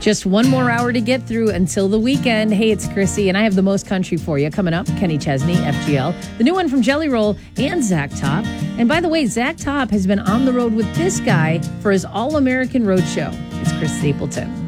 Just one more hour to get through until the weekend. Hey, it's Chrissy, and I have the most country for you. Coming up, Kenny Chesney, FGL, the new one from Jelly Roll, and Zach Top. And by the way, Zach Top has been on the road with this guy for his All-American Road Show. It's Chris Stapleton.